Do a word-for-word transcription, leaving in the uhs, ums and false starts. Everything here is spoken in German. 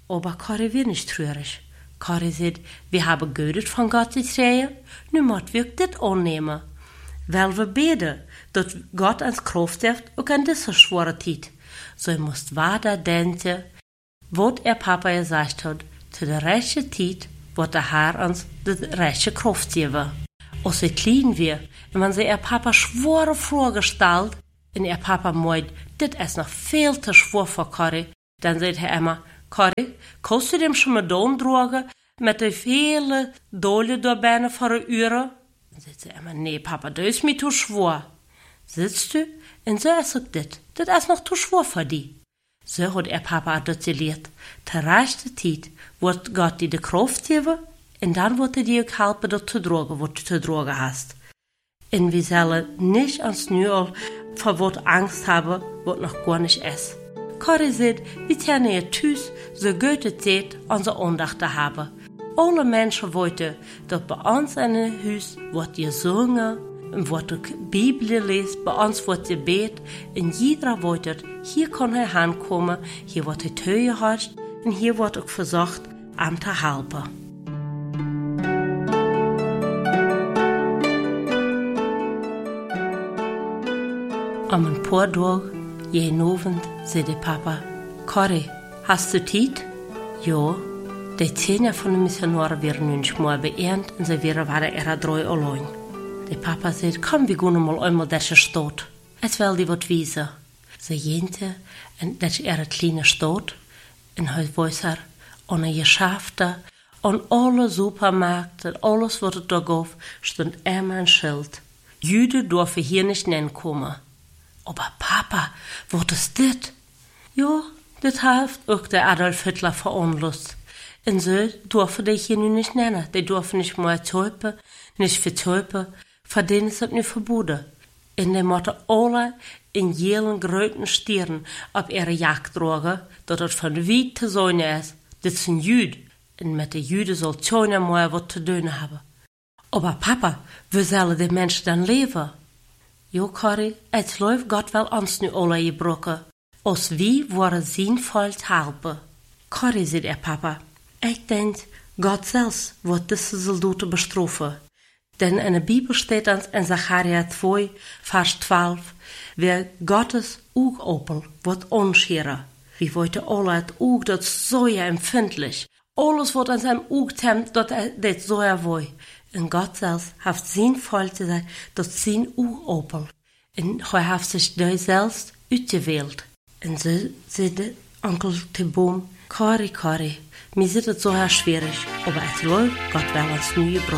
Aber Corrie wird nicht traurig. Corrie sagt, wir haben Geld von Gott gekriegt, nu müssen wir das annehmen. Weil wir beten, dass Gott uns Kraft gibt, auch in dieser schweren Zeit. So muss weiter denken, was er Papa gesagt hat, zu der rechten Zeit, wird der Herr uns die rechte Kraft geben. Auch so klein wir, und wenn sie ihr Papa schwere Fragen stellt, und ihr Papa meint, das ist noch viel zu schwer für Corrie, dann sagt er immer, Corrie, kannst du dem schon mal Don drogen, mit den vielen Dollen da binnen für eine Uhr? Dann sagt sie immer, nee, Papa, das ist mir zu schwer. Sitzt du? Und so ist es das. Das ist noch zu schwer für dich. So hat ihr Papa auch das gelehrt. Der rechte Zeit wird Gott dir die Kraft geben, und dann wird er dir auch helfen, das zu tragen, was du zu tragen hast. Und wir sollen nicht ans Neue vor was Angst haben, was noch gar nicht ist. Corrie sagt, wir können hier tüß so gute Zeit unsere Andacht haben. Alle Menschen wollen, dass bei uns in einem Haus wird gesungen, und wird die Bibel lesen, bei uns wird gebet, und jeder wollte, hier kann er hinkommen, hier wird die Tür gehascht, und hier wird auch versucht, ihm zu helfen. Am ein paar Tagen, jeden Abend, sagte Papa, Corrie, hast du Zeit? Ja. Die zehn von den Missionaren werden nicht mehr beernt und sie wären weiter ihrer drei allein. Der Papa sagt, komm, wir gehen mal einmal diese Stadt. Es will dir was wissen. Sie gehen in diese ihre kleine Stadt und heute weiß er, an den Geschäften, an alle Supermärkten, alles, was es da gab, stand immer ein Schild. Juden dürfen hier nicht hinkommen. Aber Papa, was ist das? Ja, das hat auch der Adolf Hitler veranlasst. Und so dürfen die hier nun nicht nennen. Die dürfen nicht mehr täupen, nicht vertäupen. Für denen ist das nicht verboten. Und die müssen alle in jedem gröten Stirn auf ihre Jagd tragen, dass das von weit zu sein ist. Das sind Juden. Und mit den Juden soll keiner mehr was zu tun haben. Aber Papa, wie sollen die Menschen dann leben? Jo, Corrie, es läuft Gott wel uns nu alle gebrochen. Als wie worden sinnvoll helpen. Corrie, sagt ihr Papa, ich denke, Gott selbst wird diese Soldaten bestrafen. Denn in der Bibel steht uns in Sacharja zwei, Vers zwölf, wer Gottes Augapfel wird unscheren. Wir wollten alle het Aug, dat so ja empfindlich. Alles wird an seinem Aug temmt, dat das so ja wohl. Und Gott selbst hat sinnvoll zu sein, dass sein Augapfel. Und er hat sich da selbst ausgewählt. Und so sagt Onkel Teboom, Corrie, Corrie, mir ist es so schwierig, aber es läuft, Gott will uns nie gebrauchen.